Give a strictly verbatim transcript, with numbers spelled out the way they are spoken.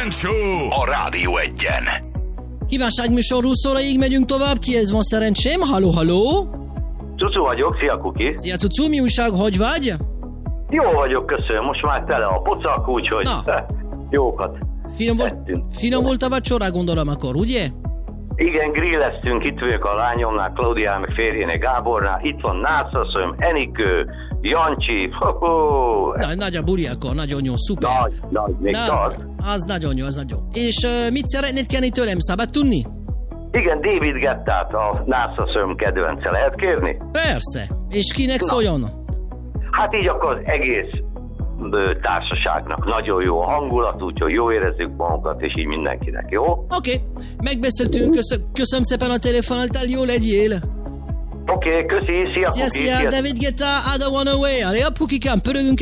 Kejfel Show a Rádió Egyen. Kívánságműsor húsz óraig megyünk tovább, kihez van szerencsém? Halló, halló! Cucu vagyok, szia Kuki! Szia Cucu, mi újság, hogy vagy? Jó vagyok, köszönöm, most már tele a pocak, úgyhogy jókat Finom volt, finom volt a vacsora, gondolom akkor, ugye? Igen, grilleztünk, itt vagyok a lányomnál, Klaudián, meg férjének Gábornál, itt van Nászasszonyom, Enikő, Jancsi, ho-ho. Na, nagy a buli akkor, nagyon jó, szuper. Nagy, nagy, még Na, az, az nagyon jó, az nagyon jó. És uh, mit szeretnéd kérni tőlem, szabad tudni? Igen, David Guettát, a Nászasszonyom kedvence, lehet kérni? Persze, és kinek Na. szóljon? Hát így akkor az egész ö, társaságnak nagyon jó a hangulat, úgyhogy jó érezzük magunkat, és így mindenkinek, jó? Oké, okay. Megbeszéltünk, köszön, köszönöm szépen a telefonáltál, jó legyél. Oké, okay, köszi, szia, Szia, Kuki! szia, David Guetta, I don't wanna away. Allez hop, Kukikám, pörögünk